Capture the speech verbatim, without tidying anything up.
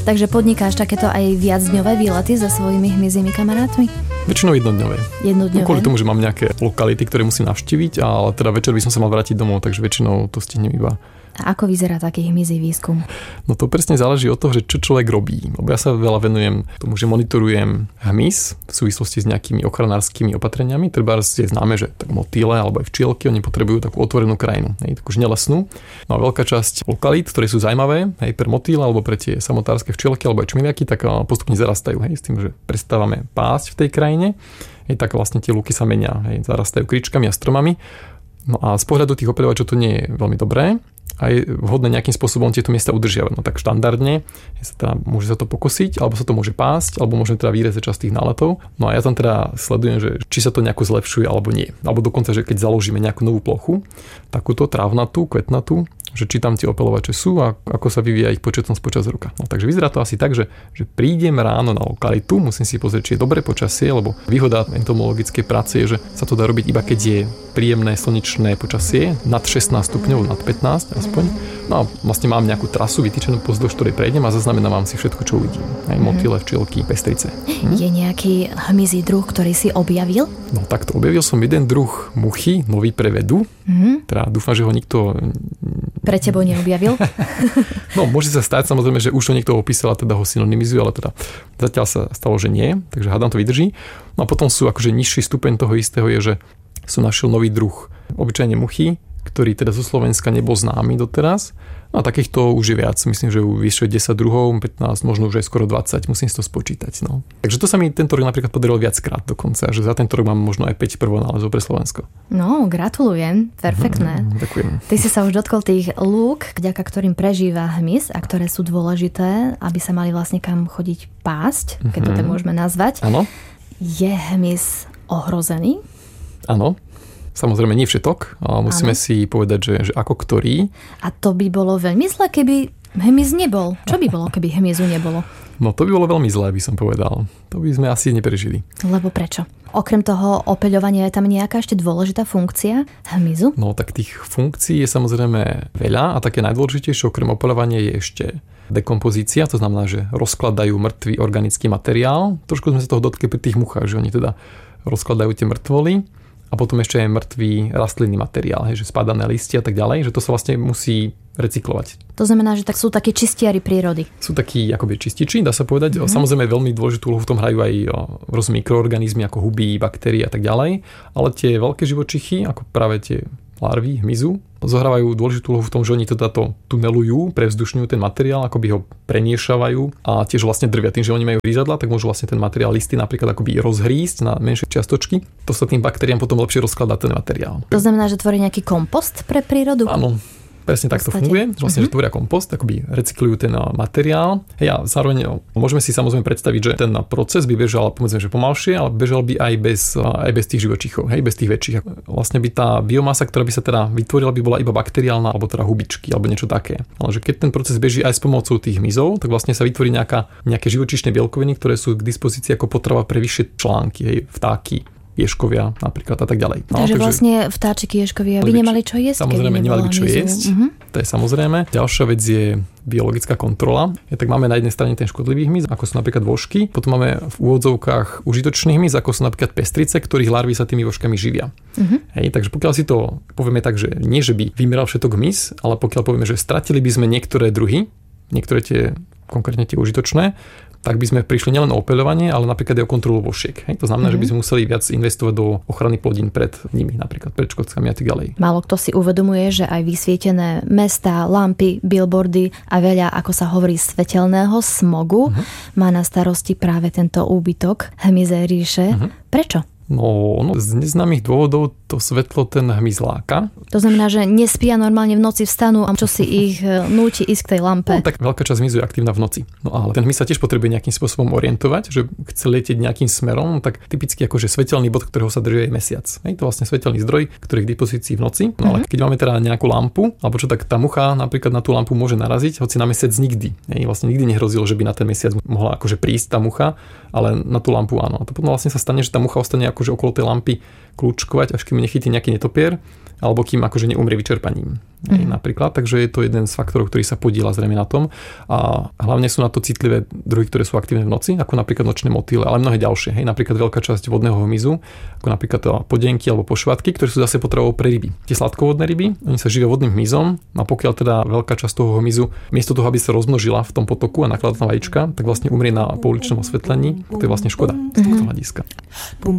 Takže podnikáš takéto aj viacdňové výlety so svojimi hmyzími kamarátmi? Väčšinou jednodňové. Jednodňové. No, kvôli tomu, že mám nejaké lokality, ktoré musím navštíviť, ale teda večer by som sa mal vrátiť domov, takže väčšinou to stihnem iba. A ako vyzerá taký hmyzí výskum? No to presne záleží od toho, že čo človek robí. Lebo ja sa veľa venujem tomu, že monitorujem hmyz v súvislosti s nejakými ochranárskymi opatreniami. Treba je známe, že tak motýle alebo aj včielky, oni potrebujú takú otvorenú krajinu, hej, takú nelesnú. No a veľká časť lokalít, ktoré sú zaujímavé, hej, pre motýle alebo pre tie samotárske včielky alebo aj čmiliaky, tak postupne zarastajú, hej, s tým, že prestávame pásť v tej krajine. Hej, tak vlastne tie lúky sa menia, hej, zarastajú kričkami a stromami. No a z pohľadu tých opeľovačov to nie je veľmi dobré. A je vhodné nejakým spôsobom tieto miesta udržiavať. No tak štandardne sa teda, môže sa to pokosiť, alebo sa to môže pásť, alebo môžeme teda vyrezať časť tých náletov. No a ja tam teda sledujem, že či sa to nejako zlepšuje alebo nie. Alebo dokonca, že keď založíme nejakú novú plochu, takúto trávnatú, kvetnatú, že či tam tie opeľovače sú a ako sa vyvíja ich početnosť počas roka. No takže vyzerá to asi tak, že, že prídem ráno na lokalitu, musím si pozrieť, či je dobré počasie, lebo výhoda entomologickej práce je, že sa to dá robiť iba keď je príjemné slnečné počasie, nad šestnásť stupňov, nad pätnásť aspoň. No a vlastne mám nejakú trasu vytýčenú, pozdĺž ktorej prejdem a zaznamenávam si všetko, čo uvidím. Aj motýle, včielky, pestrice. Hm? Je nejaký hmyzí druh, ktorý si objavil? No takto, objavil som jeden druh muchy, nový pre vedu. Mm-hmm. Teda dúfam, že ho nikto pre tebou neobjavil? No, môže sa stať samozrejme, že už ho niekto opísal a teda ho synonymizuje, ale teda zatiaľ sa stalo, že nie, takže hádam to vydrží. No a potom sú akože nižší stupeň toho istého je, že som našiel nový druh obyčajne muchy, ktorý teda zo Slovenska nebol známy doteraz. No a takýchto už je viac. Myslím, že vyššie desať druhov, pätnásť, možno už aj skoro dvadsať. Musím si to spočítať. No. Takže to sa mi tento rok napríklad podarilo viackrát dokonca. Že za tento rok mám možno aj päť prvonálezov pre Slovensko. No, gratulujem. Perfektné. Mm, ďakujem. Ty si sa už dotkol tých lúk, vďaka ktorým prežíva hmyz a ktoré sú dôležité, aby sa mali vlastne kam chodiť pásť, keď to tak môžeme nazvať. Áno. Je hmyz ohrozený? Áno. Samozrejme nie všetok, ale musíme ano. si povedať, že, že ako ktorý. A to by bolo veľmi zle, keby hmyz nebol. Čo by bolo, keby hmyzu nebolo? No to by bolo veľmi zlé, by som povedal. To by sme asi neprežili. Lebo prečo? Okrem toho opeľovania je tam nejaká ešte dôležitá funkcia hmyzu? No tak tých funkcií je samozrejme veľa a také najdôležitejšie okrem opeľovania je ešte dekompozícia, to znamená, že rozkladajú mŕtvý organický materiál. Trošku sme sa toho dotkli pri tých muchách, že oni teda rozkladajú tie mŕtvoly. A potom ešte aj mŕtvý rastlinný materiál, hej, že spadané listia a tak ďalej, že to sa vlastne musí recyklovať. To znamená, že tak sú takí čistiari prírody. Sú takí akoby čističi, dá sa povedať. Mm-hmm. Samozrejme veľmi dôležitú úlohu v tom hrajú aj rôzne mikroorganizmy ako huby, baktérie a tak ďalej, ale tie veľké živočichy, ako práve tie larvy hmyzu, zohrávajú dôležitú úlohu v tom, že oni teda to tunelujú, prevzdušňujú ten materiál, akoby ho premiešavajú a tiež vlastne drvia. Tým, že oni majú rýzadla, tak môžu vlastne ten materiál listy napríklad akoby rozhrísť na menšie čiastočky. To sa tým baktériám potom lepšie rozkladá ten materiál. To znamená, že tvorí nejaký kompost pre prírodu? Áno. Presne tak to funguje, že vlastne, uh-huh. že tvoria kompost, akoby recyklujú ten materiál. Ja zároveň môžeme si samozrejme predstaviť, že ten proces by bežal, povedzme, že pomalšie, ale bežal by aj bez, aj bez tých živočíchov, hej, bez tých väčších. Vlastne by tá biomasa, ktorá by sa teda vytvorila, by bola iba bakteriálna, alebo teda hubičky, alebo niečo také. Ale že keď ten proces beží aj s pomocou tých hmyzov, tak vlastne sa vytvorí nejaká, nejaké živočíšne bielkoviny, ktoré sú k dispozícii ako potrava pre vyššie články, hej, vtáky, ješkovia napríklad a tak ďalej. No, takže, takže vlastne vtáčiky, ješkovia by nemali čo jesť? Samozrejme, nemali by čo jesť. Uh-huh. To je samozrejme. Ďalšia vec je biologická kontrola. Ja, tak máme na jednej strane ten škodlivý hmyz, ako sú napríklad vožky. Potom máme v úvodzovkách užitočný hmyz, ako sú napríklad pestrice, ktorých larvy sa tými vožkami živia. Uh-huh. Hej, takže pokiaľ si to povieme tak, že nie, že by vymeral všetok hmyz, ale pokiaľ povieme, že stratili by sme niektoré druhy, niektoré tie konkrétne tie užitočné, tak by sme prišli nielen o opeľovanie, ale napríklad aj o kontrolu vošiek. Hej? To znamená, mm-hmm. že by sme museli viac investovať do ochrany plodín pred nimi, napríklad pred škodcami a tak ďalej. Málo kto si uvedomuje, že aj vysvietené mestá, lampy, billboardy a veľa, ako sa hovorí, svetelného smogu mm-hmm. má na starosti práve tento úbytok hmyzej ríše. Mm-hmm. Prečo? No, no, z neznámych dôvodov to svetlo ten hmyz láka. To znamená, že nespia normálne v noci, vstanú a čo si ich núti ísť k tej lampe. No, tak veľká časť hmyzu je aktívna v noci. No ale ten hmyz sa tiež potrebuje nejakým spôsobom orientovať, že chce letieť nejakým smerom, tak typicky akože svetelný bod, ktorého sa drží aj mesiac. Je to vlastne svetelný zdroj, ktorý je k dispozícii v noci. No ale keď máme teda nejakú lampu, alebo čo, tak tá mucha napríklad na tú lampu môže naraziť, hoci na mesiac nikdy. Hej, vlastne nikdy nehrozilo, že by na ten mesiac mohla akože prísť tá mucha, ale na tú lampu áno. A to potom vlastne sa stane, že tá mucha ostane ako akože okolo tej lampy kľúčkovať, až kým nechytí nejaký netopier, alebo kým akože neumrie vyčerpaním. Mm. Napríklad, takže je to jeden z faktorov, ktorý sa podieľa zrejme na tom. A hlavne sú na to citlivé druhy, ktoré sú aktívne v noci, ako napríklad nočné motýle, ale mnohé ďalšie. Hej, napríklad veľká časť vodného hmyzu, ako napríklad podienky alebo pošvatky, ktoré sú zase potravou pre ryby. Tie sladkovodné ryby, oni sa živia vodným hmyzom, a pokiaľ teda veľká časť toho hmyzu miesto toho, aby sa rozmnožila v tom potoku a nakladala na vajíčka, tak vlastne umrie na pouličnom osvetlení. To je vlastne škoda z tohto hľadiska.